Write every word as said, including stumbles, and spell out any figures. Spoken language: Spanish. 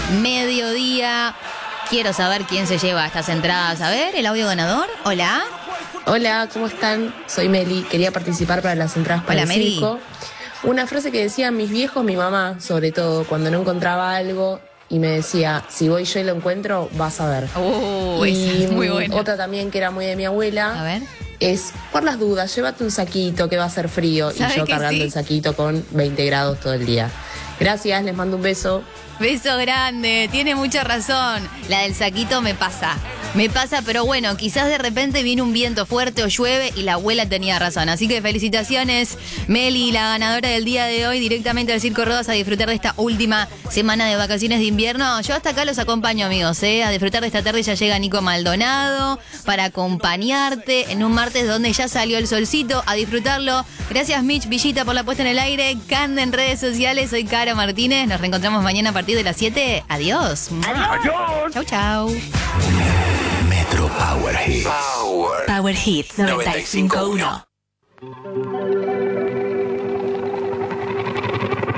mediodía. Quiero saber quién se lleva estas entradas. A ver, el audio ganador. Hola. Hola, ¿cómo están? Soy Meli. Quería participar para las entradas para Hola, el Meli. circo. Una frase que decían mis viejos, mi mamá, sobre todo, cuando no encontraba algo y me decía, si voy yo y lo encuentro, vas a ver. Uh, y esa es muy buena. Otra también que era muy de mi abuela. A ver. Es, por las dudas, llévate un saquito que va a ser frío. Y yo cargando sí? el saquito con veinte grados todo el día. Gracias, les mando un beso. Beso grande, tiene mucha razón. La del saquito me pasa. Me pasa, pero bueno, quizás de repente viene un viento fuerte o llueve y la abuela tenía razón. Así que felicitaciones, Meli, la ganadora del día de hoy, directamente al Circo Rodas a disfrutar de esta última semana de vacaciones de invierno. Yo hasta acá los acompaño, amigos, ¿eh? A disfrutar de esta tarde. Ya llega Nico Maldonado para acompañarte en un martes donde ya salió el solcito. A disfrutarlo. Gracias, Mitch Villita, por la puesta en el aire. Cande en redes sociales. Soy Caro Martínez. Nos reencontramos mañana a partir de las siete. Adiós. Adiós. Chau, chau. Metro Power Hits. Power Hits noventa y cinco punto uno.